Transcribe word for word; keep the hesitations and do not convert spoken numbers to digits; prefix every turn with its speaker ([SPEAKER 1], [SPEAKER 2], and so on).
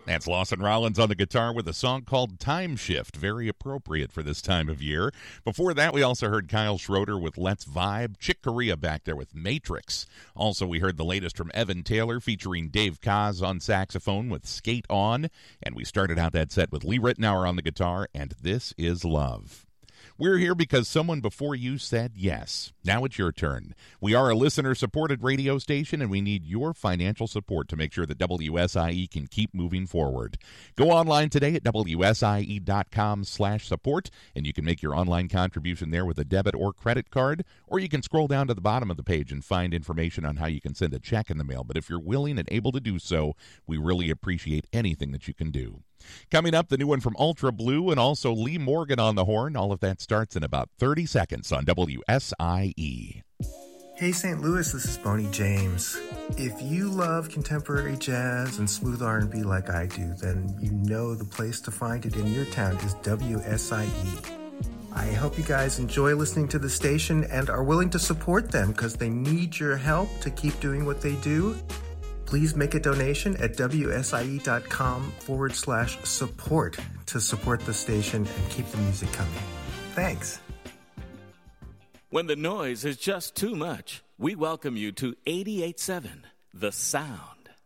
[SPEAKER 1] That's Lawson Rollins on the guitar with a song called Time Shift, very appropriate for this time of year. Before that, we also heard Kyle Schroeder with Let's Vibe, Chick Corea back there with Matrix. Also, we heard the latest from Evan Taylor featuring Dave Kaz on saxophone with Skate On, and we started out that set with Lee Ritenour on the guitar, and This Is Love. We're here because someone before you said yes. Now it's your turn. We are a listener-supported radio station, and we need your financial support to make sure that W S I E can keep moving forward. Go online today at W S I E dot com slash support, and you can make your online contribution there with a debit or credit card, or you can scroll down to the bottom of the page and find information on how you can send a check in the mail. But if you're willing and able to do so, we really appreciate anything that you can do. Coming up, the new one from Ultra Blue and also Lee Morgan on the horn. All of that starts in about thirty seconds on W S I E.
[SPEAKER 2] Hey, Saint Louis, this is Boney James. If you love contemporary jazz and smooth R and B like I do, then you know the place to find it in your town is W S I E. I hope you guys enjoy listening to the station and are willing to support them because they need your help to keep doing what they do. Please make a donation at WSIE.com forward slash support to support the station and keep the music coming. Thanks.
[SPEAKER 3] When the noise is just too much, we welcome you to eighty-eight point seven, The Sound.